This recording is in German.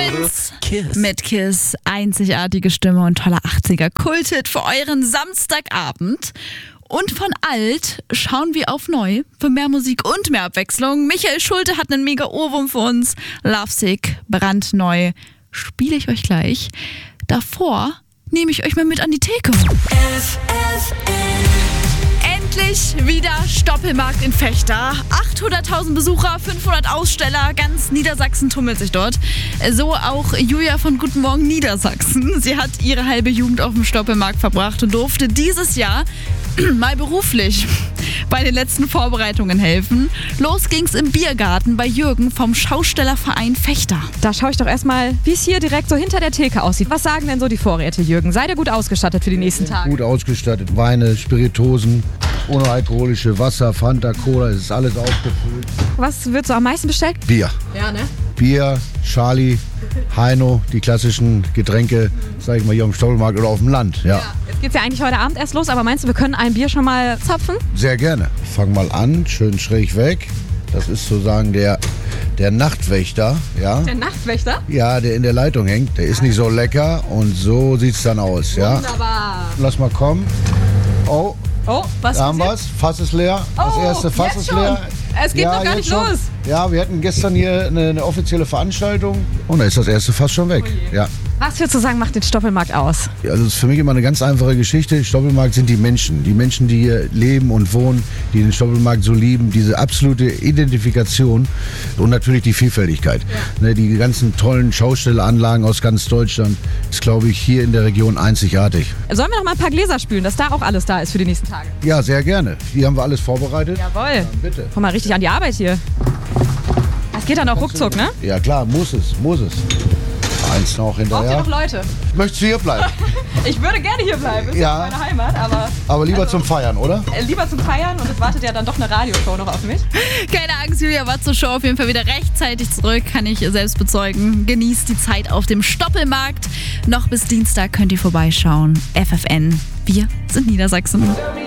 Prince mit Kiss, einzigartige Stimme und toller 80er Kulthit für euren Samstagabend. Und von alt schauen wir auf neu für mehr Musik und mehr Abwechslung. Michael Schulte hat einen mega Ohrwurm für uns. Lovesick, brandneu, spiele ich euch gleich. Davor nehme ich euch mal mit an die Theke. Endlich wieder Stoppelmarkt in Vechta. 800.000 Besucher, 500 Aussteller, ganz Niedersachsen tummelt sich dort. So auch Julia von Guten Morgen Niedersachsen. Sie hat ihre halbe Jugend auf dem Stoppelmarkt verbracht und durfte dieses Jahr mal beruflich bei den letzten Vorbereitungen helfen. Los ging's im Biergarten bei Jürgen vom Schaustellerverein Vechta. Da schaue ich doch erstmal, wie es hier direkt so hinter der Theke aussieht. Was sagen denn so die Vorräte, Jürgen? Seid ihr gut ausgestattet für die nächsten Tage? Gut ausgestattet. Weine, Spiritosen, ohne alkoholische Wasser, Fanta, Cola, es ist alles aufgefüllt. Was wird so am meisten bestellt? Bier. Ja, ne? Bier, Charlie, Heino, die klassischen Getränke, sag ich mal, hier am Stoppelmarkt oder auf dem Land. Ja. Jetzt geht's ja eigentlich heute Abend erst los, aber meinst du, wir können ein Bier schon mal zapfen? Sehr gerne. Ich fang mal an, schön schräg weg. Das ist sozusagen der Nachtwächter. Ja? Der Nachtwächter? Ja, der in der Leitung hängt. Der ist nicht so lecker und so sieht's dann aus. Ja? Wunderbar. Lass mal kommen. Oh, was da haben wir's. Fass ist leer. Das erste Fass ist leer. Es geht noch gar nicht los. Ja, wir hatten gestern hier eine offizielle Veranstaltung und da ist das erste Fass schon weg. Ja. Was würdest du sagen, macht den Stoppelmarkt aus? Also es ist für mich immer eine ganz einfache Geschichte. Stoppelmarkt sind die Menschen, die hier leben und wohnen, die den Stoppelmarkt so lieben, diese absolute Identifikation und natürlich die Vielfältigkeit. Ja. Die ganzen tollen Schaustellanlagen aus ganz Deutschland ist, glaube ich, hier in der Region einzigartig. Sollen wir noch mal ein paar Gläser spülen, dass da auch alles da ist für die nächsten Tage? Ja, sehr gerne. Hier haben wir alles vorbereitet. Jawohl. Dann bitte. Komm mal richtig an die Arbeit hier. Das geht dann auch ruckzuck, ne? Ja klar, muss es. Eins noch hinterher. Braucht ihr noch Leute? Möchtest du hier bleiben? Ich würde gerne hier bleiben, ist ja meine Heimat, aber lieber zum Feiern, oder? Lieber zum Feiern und es wartet ja dann doch eine Radioshow noch auf mich. Keine Angst, Julia war zur Show auf jeden Fall wieder rechtzeitig zurück, kann ich selbst bezeugen. Genießt die Zeit auf dem Stoppelmarkt. Noch bis Dienstag könnt ihr vorbeischauen. FFN, wir sind Niedersachsen.